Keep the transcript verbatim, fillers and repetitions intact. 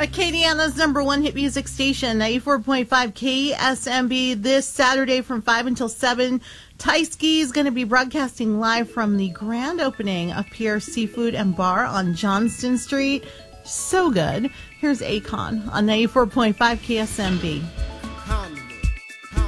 Acadiana's number one hit music station, ninety-four point five K S M B. This Saturday from five until seven, Tyskie is going to be broadcasting live from the grand opening of Pierre's Seafood and Bar on Johnston Street. So good. Here's Akon on ninety-four point five K S M B. Come.